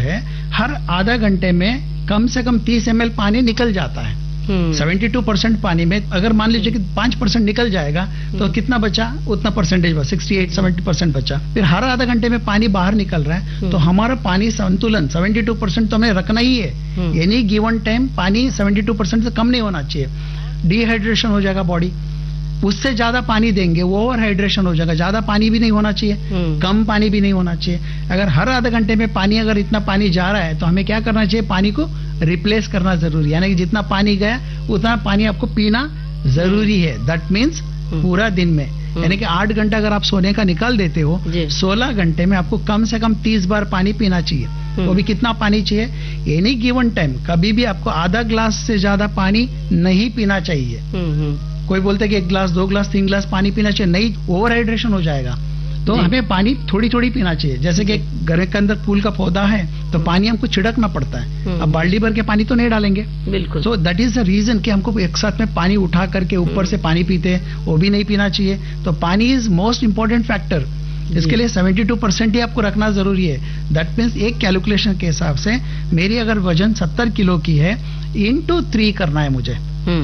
है हर आधा घंटे में कम से कम 30 ml पानी निकल जाता है। 72% पानी में अगर मान लीजिए कि 5% निकल जाएगा तो कितना बचा, उतना परसेंटेज बचा, 68-70% बचा। फिर हर आधा घंटे में पानी बाहर निकल रहा है तो हमारा पानी संतुलन 72% तो हमें रखना ही है। एनी गिवन टाइम पानी 72% से कम नहीं होना चाहिए। डिहाइड्रेशन हो जाएगा बॉडी, उससे ज्यादा पानी देंगे वो ओवर हाइड्रेशन हो जाएगा। ज्यादा पानी भी नहीं होना चाहिए, कम पानी भी नहीं होना चाहिए। अगर हर आधा घंटे में पानी अगर इतना पानी जा रहा है तो हमें क्या करना चाहिए, पानी को रिप्लेस करना जरूरी है। यानी कि जितना पानी गया उतना पानी आपको पीना जरूरी है। दैट मीन्स पूरा दिन में, यानी कि 8 घंटा अगर आप सोने का निकाल देते हो, 16 घंटे में आपको कम से कम 30 बार पानी पीना चाहिए। वो भी कितना पानी चाहिए, एनी गिवन टाइम कभी भी आपको आधा ग्लास से ज्यादा पानी नहीं पीना चाहिए। कोई बोलते हैं कि 1 ग्लास 2 ग्लास 3 ग्लास पानी पीना चाहिए, नहीं, ओवर हाइड्रेशन हो जाएगा। तो हमें पानी थोड़ी थोड़ी पीना चाहिए। जैसे कि घर के अंदर फूल का पौधा है तो पानी हमको छिड़कना पड़ता है, अब बाल्टी भर के पानी तो नहीं डालेंगे। बिल्कुल। So that is the reason कि हमको एक साथ में पानी उठा करके ऊपर से पानी पीते हैं, वो भी नहीं पीना चाहिए। तो पानी इज मोस्ट इंपॉर्टेंट फैक्टर। इसके लिए 72% ही आपको रखना जरूरी है। दैट मीन्स एक कैलकुलेशन के हिसाब से मेरी अगर वजन 70 किलो की है, into 3 करना है मुझे,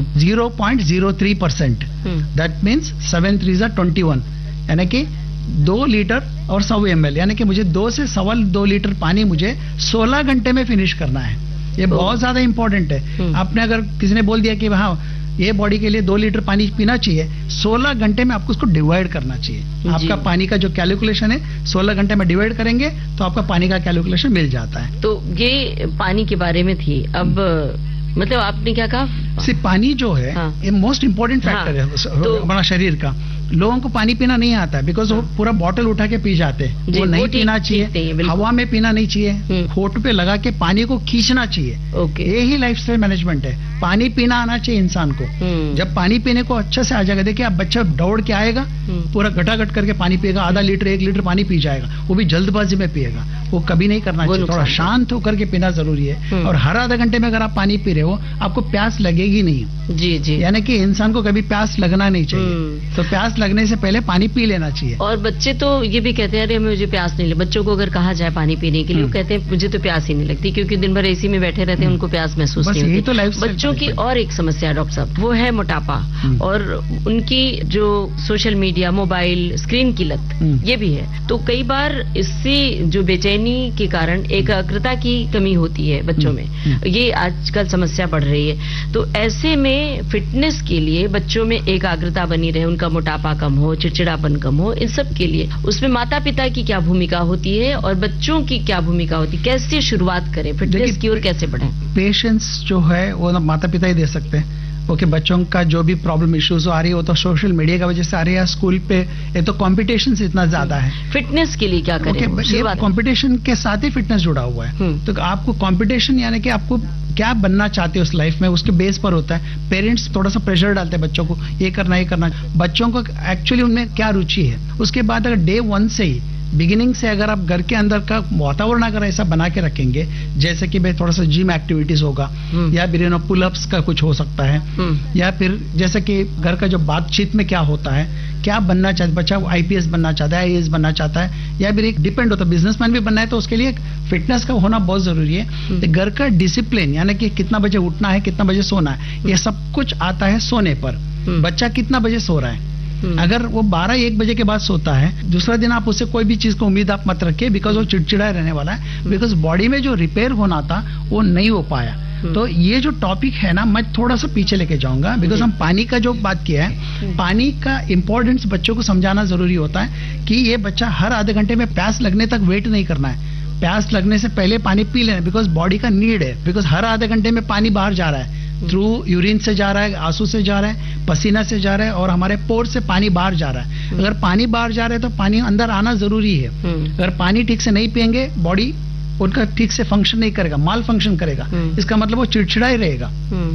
0.03%। दैट मीन्स 7 3 21, यानी कि 2 लीटर और 100 ml, यानी कि मुझे 2 से 2.25 लीटर पानी मुझे 16 घंटे में फिनिश करना है। ये बहुत ज्यादा इंपॉर्टेंट है। आपने अगर किसी ने बोल दिया कि हाँ ये बॉडी के लिए 2 लीटर पानी पीना चाहिए, 16 घंटे में आपको उसको डिवाइड करना चाहिए। आपका पानी का जो कैलकुलेशन है 16 घंटे में डिवाइड करेंगे तो आपका पानी का कैलकुलेशन मिल जाता है। तो ये पानी के बारे में थी। अब मतलब आपने क्या कहा, सिर्फ पानी जो है ये मोस्ट इम्पोर्टेंट फैक्टर है हमारा शरीर का। लोगों को पानी पीना नहीं आता है बिकॉज वो पूरा बॉटल उठा के पी जाते हैं। वो नहीं पीना चाहिए, हवा में पीना नहीं चाहिए, होठ पे लगा के पानी को खींचना चाहिए। यही लाइफस्टाइल मैनेजमेंट है। पानी पीना आना चाहिए इंसान को। जब पानी पीने को अच्छे से आ जाएगा, देखिए आप बच्चा दौड़ के आएगा, पूरा घटाघट करके पानी पिएगा, आधा लीटर 1 लीटर पानी पी जाएगा, वो भी जल्दबाजी में पिएगा। वो कभी नहीं करना चाहिए, थोड़ा शांत होकर के पीना जरूरी है। और हर आधा घंटे में अगर आप पानी पी रहे हो आपको प्यास लगेगी नहीं। जी जी, यानी कि इंसान को कभी प्यास लगना नहीं चाहिए। तो प्यास लगने से पहले पानी पी लेना चाहिए। और बच्चे तो ये भी कहते हैं अरे मुझे प्यास नहीं लगती। बच्चों को अगर कहा जाए पानी पीने के लिए, वो कहते हैं मुझे तो प्यास ही नहीं लगती, क्योंकि दिन भर एसी में बैठे रहते हैं, उनको प्यास महसूस नहीं होती। तो बच्चों की और एक समस्या है डॉक्टर साहब, वो है मोटापा और उनकी जो सोशल मीडिया, मोबाइल, स्क्रीन की लत, ये भी है। तो कई बार इससे जो बेचैनी के कारण एकाग्रता की कमी होती है बच्चों में, ये आजकल समस्या बढ़ रही है। तो ऐसे में फिटनेस के लिए बच्चों में एकाग्रता बनी रहे, उनका मोटापा कम हो, चिड़चिड़ापन कम हो, इन सब के लिए उसमें माता पिता की क्या भूमिका होती है और बच्चों की क्या भूमिका होती है? कैसे शुरुआत करें फिटनेस की और कैसे बढ़े? पेशेंस जो है वो माता पिता ही दे सकते हैं। ओके, बच्चों का जो भी प्रॉब्लम इश्यूज आ रही है वो तो सोशल मीडिया की वजह से आ रही है, स्कूल पे ये तो कंपटीशन इतना ज्यादा है। फिटनेस के लिए क्या करें? कंपटीशन के साथ ही फिटनेस जुड़ा हुआ है। तो आपको कंपटीशन यानी कि आपको क्या बनना चाहते हो उस लाइफ में, उसके बेस पर होता है। पेरेंट्स थोड़ा सा प्रेशर डालते हैं बच्चों को, ये करना ये करना। बच्चों को एक्चुअली उनमें क्या रुचि है, उसके बाद अगर डे 1 से ही बिगिनिंग से अगर आप घर के अंदर का वातावरण अगर ऐसा बना के रखेंगे, जैसे कि भाई थोड़ा सा जिम एक्टिविटीज होगा, या फिर पुलअप्स का कुछ हो सकता है, या फिर जैसे कि घर का जो बातचीत में क्या होता है, क्या बनना चाहता बच्चा, आईपीएस बनना चाहता है, आईएएस बनना चाहता है, या फिर एक डिपेंड होता है बिजनेसमैन भी बनना है, तो उसके लिए फिटनेस का होना बहुत जरूरी है। तो घर का डिसिप्लिन यानी कि कितना बजे उठना है, कितना बजे सोना है, ये सब कुछ आता है सोने पर। बच्चा कितना बजे सो रहा है, अगर वो 12-1 बजे के बाद सोता है, दूसरा दिन आप उससे कोई भी चीज को उम्मीद आप मत रखिए, बिकॉज वो चिड़चिड़ा रहने वाला है, बिकॉज बॉडी में जो रिपेयर होना था वो नहीं हो पाया। तो ये जो टॉपिक है ना, मैं थोड़ा सा पीछे लेके जाऊंगा, बिकॉज हम पानी का जो बात किया है, पानी का इंपॉर्टेंस बच्चों को समझाना जरूरी होता है कि ये बच्चा हर आधे घंटे में प्यास लगने तक वेट नहीं करना है, प्यास लगने से पहले पानी पी लेना, बिकॉज बॉडी का नीड है। बिकॉज हर आधे घंटे में पानी बाहर जा रहा है, थ्रू यूरिन से जा रहा है, आंसू से जा रहा है, पसीना से जा रहा है, और हमारे पोर से पानी बाहर जा रहा है। अगर पानी बाहर जा रहा है तो पानी अंदर आना जरूरी है। अगर पानी ठीक से नहीं पियेंगे, बॉडी उनका ठीक से फंक्शन नहीं करेगा, माल फंक्शन करेगा। इसका मतलब वो चिड़चिड़ा ही रहेगा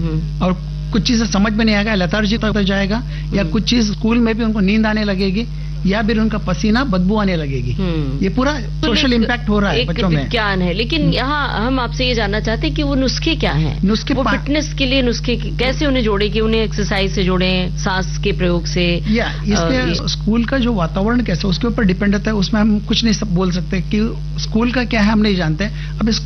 और कुछ चीजें समझ में नहीं आएगा, लेथार्जिक होता जाएगा, या कुछ चीज स्कूल में भी उनको नींद आने लगेगी, या फिर उनका पसीना बदबू आने लगेगी। ये पूरा सोशल इम्पैक्ट हो रहा है बच्चों में। विज्ञान है, लेकिन यहाँ हम आपसे ये जानना चाहते हैं कि वो नुस्खे क्या हैं? नुस्खे वो फिटनेस के लिए नुस्खे कैसे उन्हें जोड़े, कि उन्हें एक्सरसाइज से जोड़े, सांस के प्रयोग से, या इसमें स्कूल का जो वातावरण कैसे उसके ऊपर डिपेंड रहता है। उसमें हम कुछ नहीं बोल सकते कि स्कूल का क्या है, हम नहीं जानते। अब